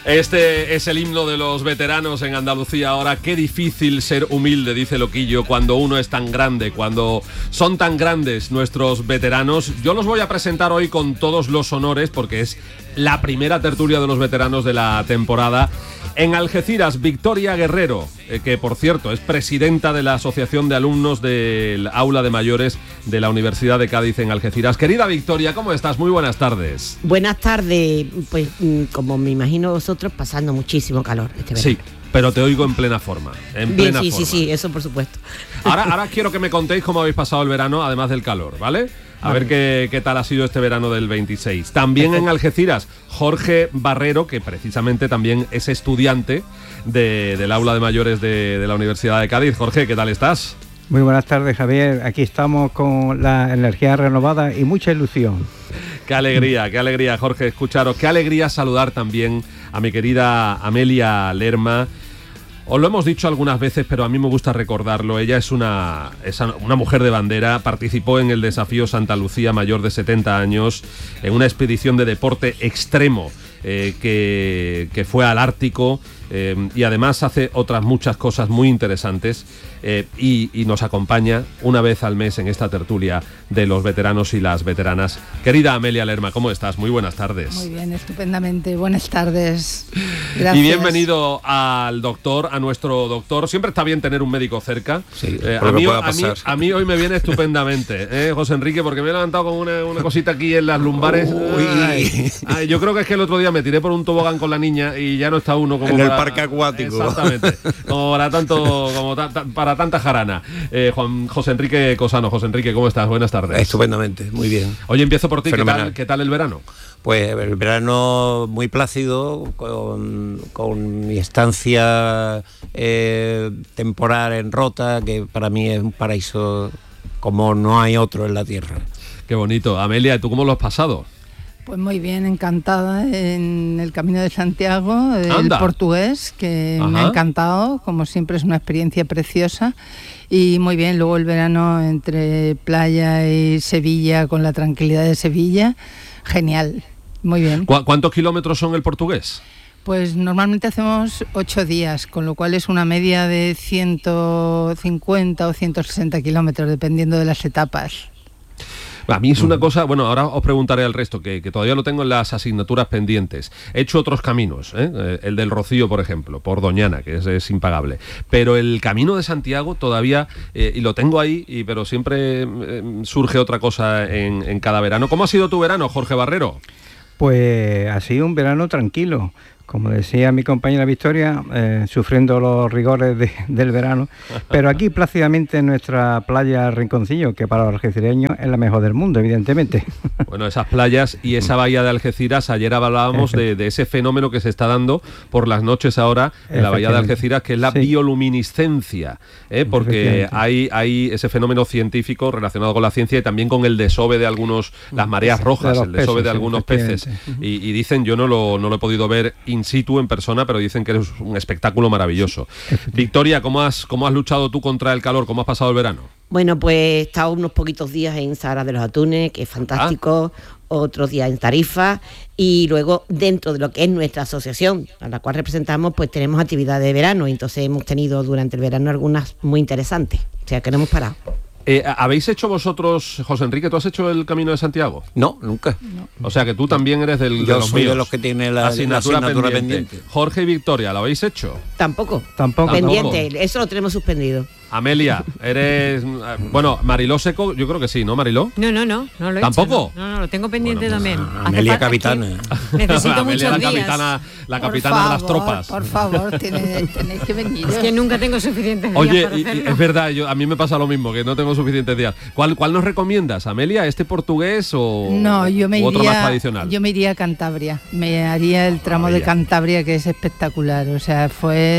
Este es el himno de los veteranos en Andalucía ahora. Qué difícil ser humilde, dice Loquillo, cuando uno es tan grande, cuando son tan grandes nuestros veteranos. Yo los voy a presentar hoy con todos los honores porque es la primera tertulia de los veteranos de la temporada. En Algeciras, Victoria Guerrero, que por cierto es presidenta de la Asociación de Alumnos del Aula de Mayores de la Universidad de Cádiz en Algeciras. Querida Victoria, ¿cómo estás? Muy buenas tardes. Buenas tardes, pues como me imagino vosotros, pasando muchísimo calor este verano. Sí, pero te oigo en plena forma. Sí, eso por supuesto. Ahora quiero que me contéis cómo habéis pasado el verano, además del calor, ¿vale? A ver qué tal ha sido este verano del 26. También en Algeciras, Jorge Barrero, que precisamente también es estudiante del Aula de Mayores de la Universidad de Cádiz. Jorge, ¿qué tal estás? Muy buenas tardes, Javier. Aquí estamos con la energía renovada y mucha ilusión. Qué alegría, Jorge, escucharos. Qué alegría saludar también a mi querida Amelia Lerma. Os lo hemos dicho algunas veces, pero a mí me gusta recordarlo. Ella es una mujer de bandera. Participó en el Desafío Santa Lucía, mayor de 70 años, en una expedición de deporte extremo que fue al Ártico, y además hace otras muchas cosas muy interesantes, y nos acompaña una vez al mes en esta tertulia de los veteranos y las veteranas. Querida Amelia Lerma, ¿cómo estás? Muy buenas tardes. Muy bien, estupendamente. Buenas tardes. Gracias. Y bienvenido a nuestro doctor. Siempre está bien tener un médico cerca. Sí, a mí hoy me viene estupendamente, José Enrique, porque me he levantado con una cosita aquí en las lumbares. Ay, yo creo que es que el otro día me tiré por un tobogán con la niña y ya no está uno como en el parque acuático. Exactamente. Como para tanta jarana. José Enrique Cosano. José Enrique, ¿cómo estás? Buenas tardes. Estupendamente, muy bien. Oye, empiezo por ti. Fenomenal. ¿Qué tal el verano? Pues el verano muy plácido, con mi estancia temporal en Rota, que para mí es un paraíso como no hay otro en la tierra. Qué bonito. Amelia, ¿tú cómo lo has pasado? Pues muy bien, encantada en el Camino de Santiago, el portugués, que me ha encantado, como siempre es una experiencia preciosa. Y muy bien, luego el verano entre playa y Sevilla, con la tranquilidad de Sevilla, genial, muy bien. ¿Cuántos kilómetros son el portugués? Pues normalmente hacemos 8 días, con lo cual es una media de 150 o 160 kilómetros, dependiendo de las etapas. A mí es una cosa, bueno, ahora os preguntaré al resto, que todavía lo tengo en las asignaturas pendientes. He hecho otros caminos, el del Rocío, por ejemplo, por Doñana, que es impagable. Pero el Camino de Santiago todavía, y lo tengo ahí, pero siempre surge otra cosa en cada verano. ¿Cómo ha sido tu verano, Jorge Barrero? Pues ha sido un verano tranquilo. Como decía mi compañera Victoria, sufriendo los rigores del verano, pero aquí plácidamente en nuestra playa Rinconcillo, que para los algecireños es la mejor del mundo, evidentemente. Bueno, esas playas y esa bahía de Algeciras, ayer hablábamos de ese fenómeno que se está dando por las noches ahora en la bahía de Algeciras, que es la bioluminiscencia, porque hay ese fenómeno científico relacionado con la ciencia y también con el desove de algunos, las mareas rojas, el desove de algunos peces. Y dicen, yo no lo he podido ver in situ, en persona, pero dicen que es un espectáculo maravilloso. Victoria, ¿cómo has luchado tú contra el calor? ¿Cómo has pasado el verano? Bueno, pues he estado unos poquitos días en Sahara de los Atunes, que es fantástico, otros días en Tarifa, y luego dentro de lo que es nuestra asociación, a la cual representamos, pues tenemos actividades de verano, y entonces hemos tenido durante el verano algunas muy interesantes, o sea que no hemos parado. ¿Habéis hecho vosotros, José Enrique, tú has hecho el Camino de Santiago? No, nunca. No. O sea que tú también eres de Yo los soy míos. de los que tiene la asignatura pendiente. Jorge y Victoria, ¿lo habéis hecho? Tampoco. Pendiente, eso lo tenemos suspendido. Amelia, eres... Bueno, Mariló Seco, yo creo que sí, ¿no, Mariló? No lo he ¿Tampoco? hecho. No, lo tengo pendiente también. Amelia capitana. Necesito Amelia, muchos días. La capitana de las tropas. Por favor, tenéis que venir. Es que nunca tengo suficientes días. Oye, para hacerlo. es verdad, a mí me pasa lo mismo, que no tengo suficientes días. ¿Cuál nos recomiendas, Amelia? ¿Este portugués o otro más tradicional? Yo me iría a Cantabria. Me haría el tramo de Cantabria, que es espectacular. O sea,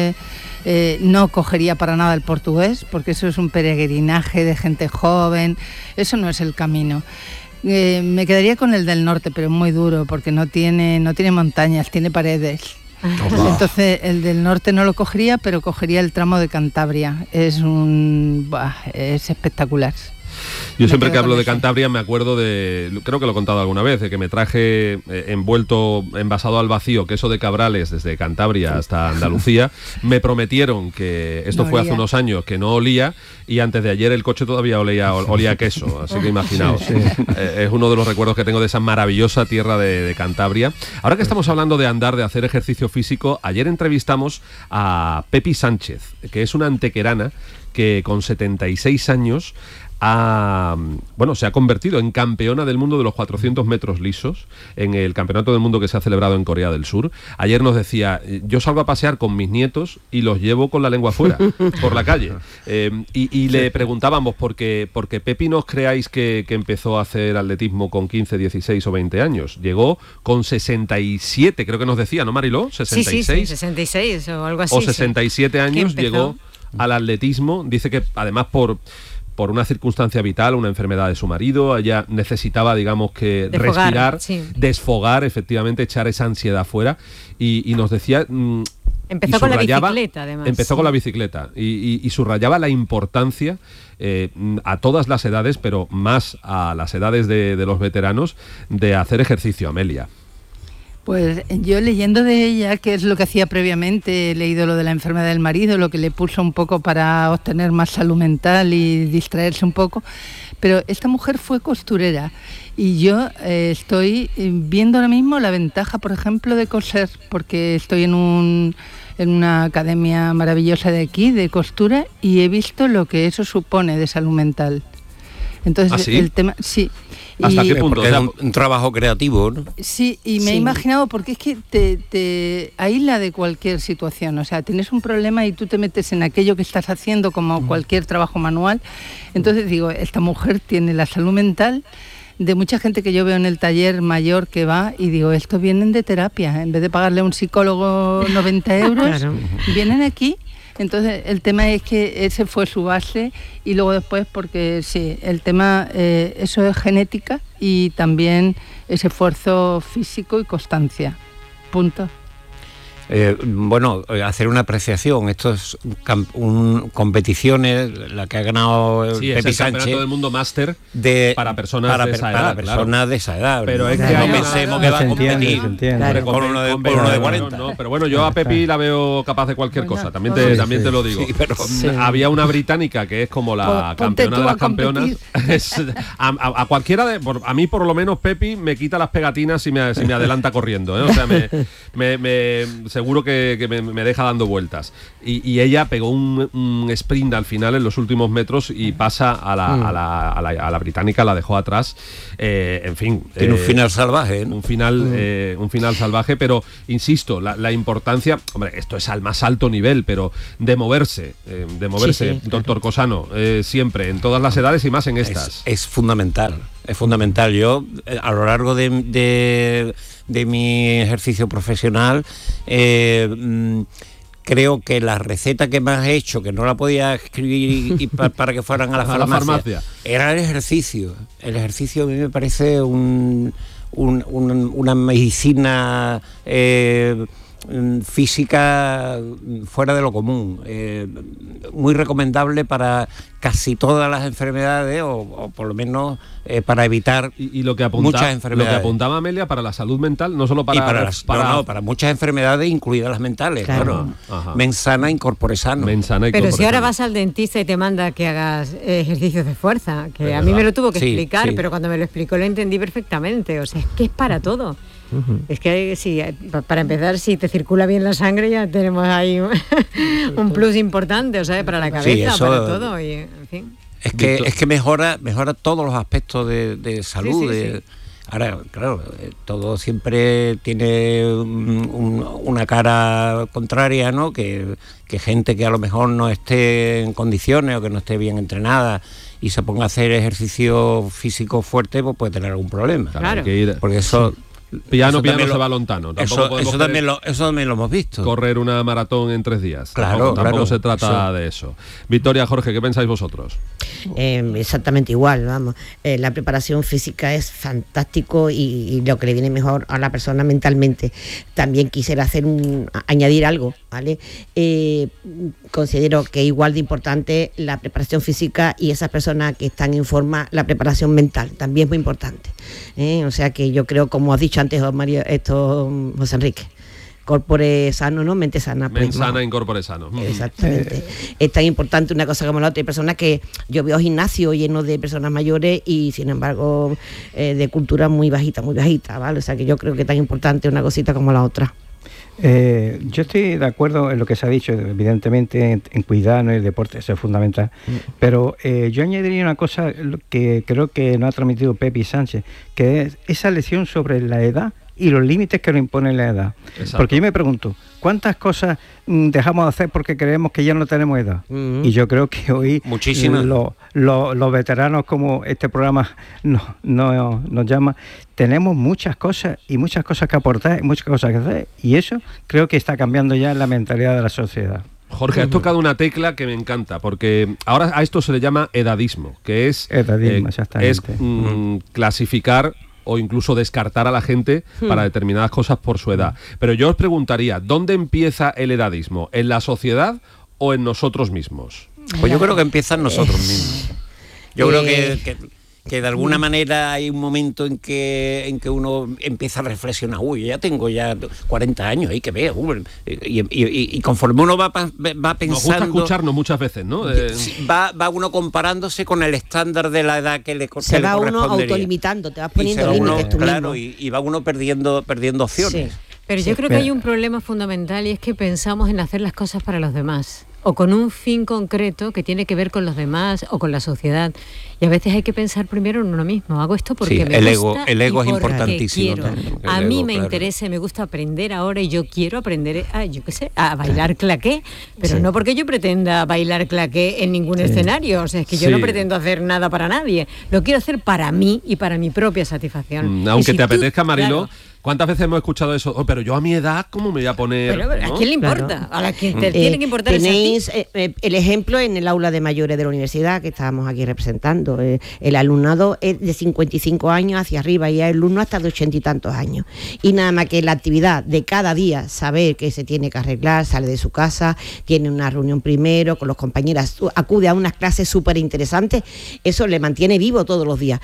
no cogería para nada el portugués, porque eso es un peregrinaje de gente joven, eso no es el camino. Me quedaría con el del norte, pero muy duro, porque no tiene montañas, tiene paredes. Entonces el del norte no lo cogería, pero cogería el tramo de Cantabria. Es espectacular. Yo siempre que hablo de Cantabria me acuerdo creo que lo he contado alguna vez, de que me traje envasado al vacío queso de Cabrales desde Cantabria hasta Andalucía. Me prometieron que esto fue hace unos años, que no olía, y antes de ayer el coche todavía olía a queso, así que imaginaos. Es uno de los recuerdos que tengo de esa maravillosa tierra de Cantabria. Ahora que estamos hablando de andar, de hacer ejercicio físico, ayer entrevistamos a Pepi Sánchez, que es una antequerana que con 76 años se ha convertido en campeona del mundo de los 400 metros lisos en el campeonato del mundo que se ha celebrado en Corea del Sur. Ayer nos decía, yo salgo a pasear con mis nietos y los llevo con la lengua fuera por la calle. Y le preguntábamos, porque Pepi, no os creáis que empezó a hacer atletismo con 15, 16 o 20 años. Llegó con 67, creo que nos decía, ¿no, Mariló? 66. Sí, 66 o algo así. O 67 años llegó al atletismo. Dice que además por una circunstancia vital, una enfermedad de su marido, ella necesitaba, digamos, que respirar, desfogar, efectivamente, echar esa ansiedad fuera, y nos decía... Empezó con la bicicleta, además. Empezó con la bicicleta y subrayaba la importancia a todas las edades, pero más a las edades de los veteranos, de hacer ejercicio, Amelia. Pues yo, leyendo de ella, que es lo que hacía previamente, he leído lo de la enfermedad del marido, lo que le puso un poco para obtener más salud mental y distraerse un poco, pero esta mujer fue costurera, y yo estoy viendo ahora mismo la ventaja, por ejemplo, de coser, porque estoy en una academia maravillosa de aquí, de costura, y he visto lo que eso supone de salud mental. Entonces, ¿Ah, sí? El tema... Sí. ¿Hasta qué punto? Porque es un trabajo creativo, ¿no? Sí, y me he imaginado, porque es que te aísla de cualquier situación. O sea, tienes un problema y tú te metes en aquello que estás haciendo, como cualquier trabajo manual. Entonces digo, esta mujer tiene la salud mental de mucha gente que yo veo en el taller mayor que va, y digo, estos vienen de terapia. En vez de pagarle a un psicólogo 90 euros, claro, vienen aquí. Entonces el tema es que ese fue su base, y luego después, porque sí, el tema, eso es genética y también es esfuerzo físico y constancia. Punto. Hacer una apreciación. Esto es competiciones, la que ha ganado Pepi Sánchez, campeonato del mundo máster para personas de esa edad. Para personas de esa edad. Pero es no que pensemos que va a competir con uno de 40. No, pero bueno, yo a Pepi la veo capaz de cualquier cosa, también te lo digo. Había una británica que es como la campeona de las campeonas. A cualquiera a mí por lo menos Pepi me quita las pegatinas si me adelanta corriendo, ¿eh? O sea, seguro que me deja dando vueltas. Y ella pegó un sprint al final en los últimos metros y pasa a la británica, la dejó atrás. En fin. Tiene un final salvaje, ¿no? Un final salvaje, pero insisto, la importancia, hombre, esto es al más alto nivel, pero de moverse, sí, doctor Cosano, siempre, en todas las edades y más en estas. Es fundamental. Es fundamental. Yo, a lo largo de mi ejercicio profesional, creo que la receta que me has hecho, que no la podía escribir para que fueran a la farmacia, era el ejercicio. El ejercicio a mí me parece una medicina física fuera de lo común, muy recomendable para casi todas las enfermedades, o por lo menos para evitar y lo que muchas enfermedades. Lo que apuntaba Amelia, para la salud mental, no solo para... para muchas enfermedades, incluidas las mentales. Claro. Mens sana in corpore sano. Pero si ahora vas al dentista y te manda que hagas ejercicios de fuerza, que a mí me lo tuvo que explicar, pero cuando me lo explicó lo entendí perfectamente. O sea, es que es para todo. Es que sí, para empezar, si te circula bien la sangre, ya tenemos ahí un plus importante, o sea, para la cabeza, para todo, y en fin. Es que mejora todos los aspectos de salud. Sí. Ahora, claro, todo siempre tiene una cara contraria, ¿no? Que gente que a lo mejor no esté en condiciones o que no esté bien entrenada y se ponga a hacer ejercicio físico fuerte, pues puede tener algún problema. Claro. Porque eso... Piano se va lontano. Eso también lo hemos visto. Correr una maratón en 3 días. Claro, tampoco se trata de eso. Victoria, Jorge, ¿qué pensáis vosotros? Exactamente igual, vamos. La preparación física es fantástico y lo que le viene mejor a la persona mentalmente. También quisiera añadir algo, ¿vale? Considero que igual de importante la preparación física y esas personas que están en forma, la preparación mental también es muy importante. O sea que yo creo, como has dicho antes, José Enrique, corpore sano, ¿no? Mente sana. Mente sana, incorpore sano. Exactamente. Es tan importante una cosa como la otra. Hay personas que yo veo gimnasio lleno de personas mayores y, sin embargo, de cultura muy bajita, ¿vale? O sea que yo creo que es tan importante una cosita como la otra. Yo estoy de acuerdo en lo que se ha dicho, evidentemente en cuidarnos, el deporte eso es fundamental, pero yo añadiría una cosa que creo que nos ha transmitido Pepe Sánchez, que es esa lección sobre la edad y los límites que nos impone la edad. Exacto. Porque yo me pregunto, ¿cuántas cosas dejamos de hacer porque creemos que ya no tenemos edad? Y yo creo que hoy los veteranos, como este programa nos llama, tenemos muchas cosas que aportar, muchas cosas que hacer, y eso creo que está cambiando ya la mentalidad de la sociedad. Jorge, has tocado una tecla que me encanta, porque ahora a esto se le llama edadismo, que es clasificar o incluso descartar a la gente para determinadas cosas por su edad. Pero yo os preguntaría, ¿dónde empieza el edadismo? ¿En la sociedad o en nosotros mismos? Pues yo creo que empieza en nosotros mismos. Yo creo que de alguna manera hay un momento en que uno empieza a reflexionar, ya tengo 40 años, hay que ver, y conforme uno va pensando... Nos gusta escucharnos muchas veces, ¿no? Va uno comparándose con el estándar de la edad que le correspondería. Se va uno autolimitando, te vas poniendo límites tú mismo. Y va uno perdiendo opciones. Sí. Pero yo creo que hay un problema fundamental y es que pensamos en hacer las cosas para los demás o con un fin concreto que tiene que ver con los demás o con la sociedad. Y a veces hay que pensar primero en uno mismo. Hago esto porque me gusta. El ego es importantísimo. A mí me interesa y me gusta aprender ahora y yo quiero aprender a bailar claqué, pero no porque yo pretenda bailar claqué en ningún escenario. O sea, es que yo no pretendo hacer nada para nadie. Lo quiero hacer para mí y para mi propia satisfacción. Aunque te apetezca, Mariló, claro. ¿Cuántas veces hemos escuchado eso? Pero yo a mi edad, ¿cómo me voy a poner? Pero ¿a quién le importa? Claro. A la que te tiene que importar tenéis el ejemplo en el aula de mayores de la universidad que estábamos aquí representando. El alumnado es de 55 años hacia arriba y hay alumnos hasta de 80 y tantos años. Y nada más que la actividad de cada día, saber que se tiene que arreglar, sale de su casa, tiene una reunión primero con los compañeros, acude a unas clases súper interesantes, eso le mantiene vivo todos los días.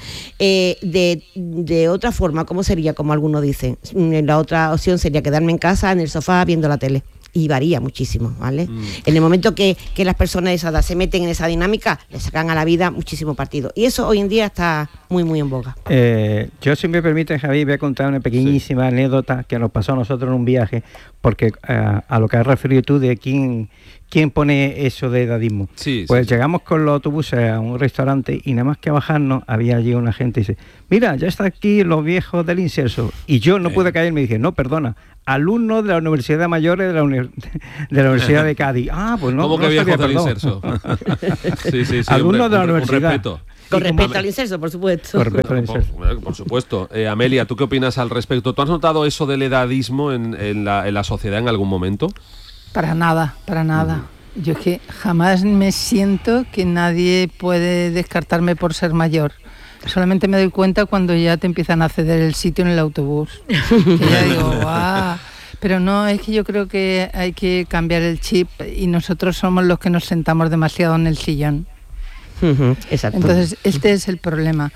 De otra forma, ¿cómo sería? Como algunos dicen, la otra opción sería quedarme en casa, en el sofá, viendo la tele. Y varía muchísimo, ¿vale? En el momento que las personas de esa edad se meten en esa dinámica, le sacan a la vida muchísimo partido. Y eso hoy en día está muy, muy en boga. Yo, si me permite, Javi, voy a contar una pequeñísima anécdota que nos pasó a nosotros en un viaje, porque a lo que has referido tú de quién pone eso de edadismo. Llegamos con los autobuses a un restaurante y nada más que a bajarnos había allí una gente y dice, mira, ya está aquí los viejos del inserso. Y yo no pude caer, me dije, no, perdona, alumnos de la Universidad de Mayores de la Universidad de Cádiz. Pues no. ¿Cómo que viejos del inserso? sí, alumnos de la universidad. Respeto. Con respecto al inserso, por supuesto. Por supuesto. Amelia, ¿tú qué opinas al respecto? ¿Tú has notado eso del edadismo en la sociedad en algún momento? Para nada. Yo es que jamás me siento que nadie puede descartarme por ser mayor. Solamente me doy cuenta cuando ya te empiezan a ceder el sitio en el autobús. Que ya digo, ¡guau! Pero no, es que yo creo que hay que cambiar el chip y nosotros somos los que nos sentamos demasiado en el sillón. Exacto. Entonces, este es el problema.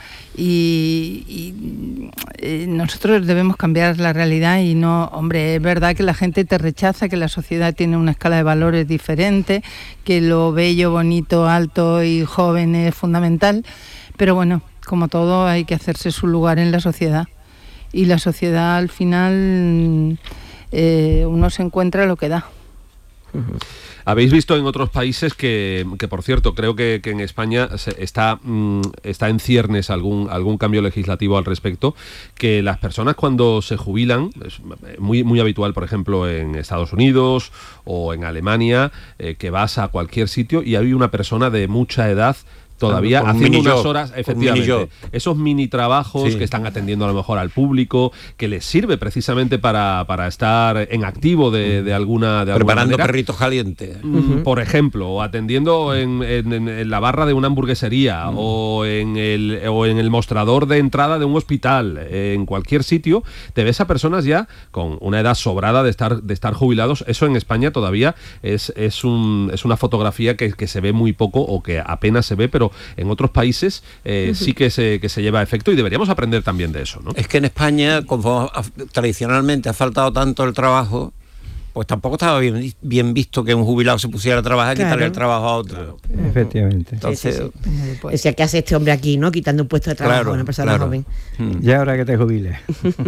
Y nosotros debemos cambiar la realidad y no, hombre, es verdad que la gente te rechaza, que la sociedad tiene una escala de valores diferente, que lo bello, bonito, alto y joven es fundamental, pero bueno, como todo hay que hacerse su lugar en la sociedad. Y la sociedad al final uno se encuentra lo que da. Habéis visto en otros países que por cierto, creo que en España está en ciernes algún cambio legislativo al respecto, que las personas cuando se jubilan, es muy, muy habitual, por ejemplo, en Estados Unidos o en Alemania, que vas a cualquier sitio y hay una persona de mucha edad todavía un haciendo mini unas job, horas, un efectivamente, mini job. esos mini trabajos Sí. que están atendiendo a lo mejor al público, que les sirve precisamente para estar en activo de alguna Preparando manera. perritos calientes. Por ejemplo, o atendiendo en la barra de una hamburguesería o en el mostrador de entrada de un hospital, en cualquier sitio, te ves a personas ya con una edad sobrada de estar jubilados. Eso en España todavía es una fotografía que se ve muy poco o que apenas se ve, pero en otros países sí que se lleva a efecto, y deberíamos aprender también de eso, ¿no? Es que en España, como tradicionalmente ha faltado tanto el trabajo, pues tampoco estaba bien visto que un jubilado se pusiera a trabajar y quitarle el trabajo a otro. Efectivamente. Entonces, Decía, ¿qué hace este hombre aquí, no? Quitando un puesto de trabajo Claro, a una persona claro. joven. Ya ahora que te jubiles.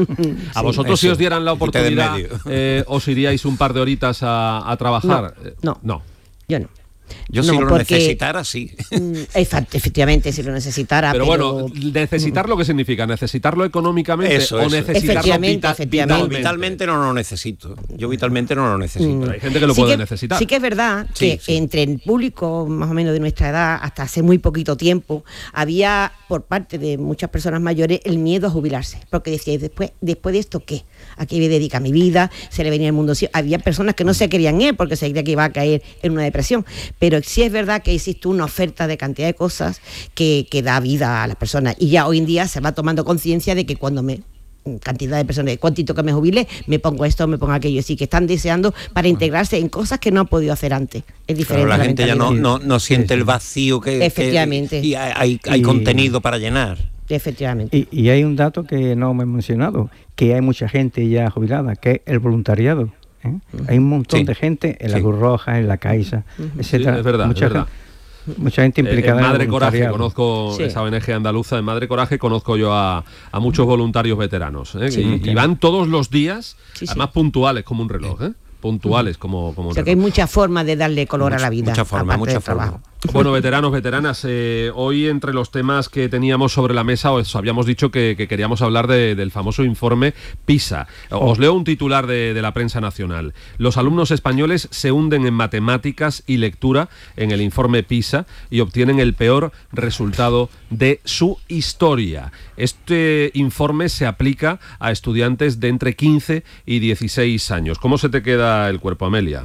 A vosotros, eso. si os dieran la Quítate de oportunidad, ¿os iríais un par de horitas a trabajar? No. Yo no. yo No, si lo porque- necesitara, sí. Efectivamente, si lo necesitara. Pero bueno, ¿necesitarlo qué significa? ¿Necesitarlo económicamente Eso, o eso. necesitarlo Efectivamente. No, vitalmente no lo necesito. Yo vitalmente no lo necesito. Pero hay gente que lo Sí puede que- necesitar. Sí que es verdad Sí, que sí. entre el público más o menos de nuestra edad, hasta hace muy poquito tiempo, había por parte de muchas personas mayores el miedo a jubilarse, porque decía, después de esto qué? ¿A qué me dedica mi vida? Se le venía el mundo. Sí, había personas que no se querían ir porque se creía que iba a caer en una depresión, pero sí es verdad que existe una oferta de cantidad de cosas que da vida a las personas, y ya hoy en día se va tomando conciencia de que cuando cantidad de personas, cuantito que me jubile, me pongo esto, me pongo aquello, así que están deseando para integrarse en cosas que no han podido hacer antes. Es diferente. Pero la gente ya mentalidad. no siente el vacío que Efectivamente. y hay Y- contenido para llenar. Efectivamente. Y hay un dato que no me he mencionado, que hay mucha gente ya jubilada, que es el voluntariado. Hay un montón Sí. de gente en la Sí. Cruz Roja, en la Caixa, etcétera. es verdad, mucha es verdad. mucha gente implicada En en el Madre Coraje, voluntariado. conozco Sí. esa ONG andaluza, en Madre Coraje conozco yo a muchos voluntarios veteranos, Sí. y van todos los días, Sí, sí. además puntuales como un reloj, puntuales como un O sea que hay reloj. muchas formas de darle color a la vida. Mucha forma, aparte mucha del forma. trabajo. Bueno, veteranos, veteranas, hoy entre los temas que teníamos sobre la mesa os habíamos dicho que queríamos hablar del famoso informe PISA. Os leo un titular de la prensa nacional. Los alumnos españoles se hunden en matemáticas y lectura en el informe PISA y obtienen el peor resultado de su historia. Este informe se aplica a estudiantes de entre 15 y 16 años. ¿Cómo se te queda el cuerpo, Amelia?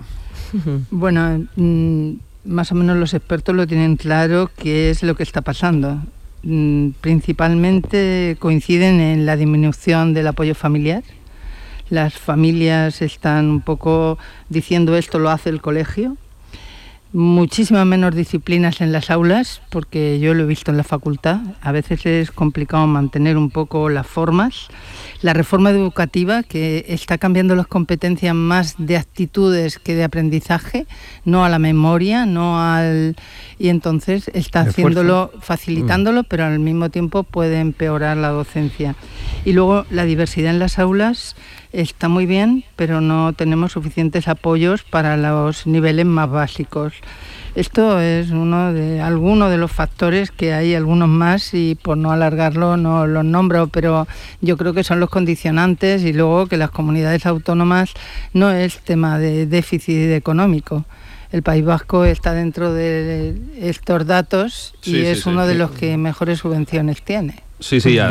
Bueno, más o menos los expertos lo tienen claro qué es lo que está pasando. Principalmente coinciden en la disminución del apoyo familiar. Las familias están un poco diciendo esto lo hace el colegio. Muchísimas menos disciplinas en las aulas, porque yo lo he visto en la facultad. A veces es complicado mantener un poco las formas. La reforma educativa, que está cambiando las competencias más de actitudes que de aprendizaje, no a la memoria, y entonces está haciéndolo, facilitándolo, pero al mismo tiempo puede empeorar la docencia. Y luego la diversidad en las aulas está muy bien, pero no tenemos suficientes apoyos para los niveles más básicos. Esto es alguno de los factores, que hay algunos más y por no alargarlo no los nombro, pero yo creo que son los condicionantes, y luego que las comunidades autónomas no es tema de déficit económico. El País Vasco está dentro de estos datos y Sí, es sí, uno sí. de los que mejores subvenciones tiene. Sí,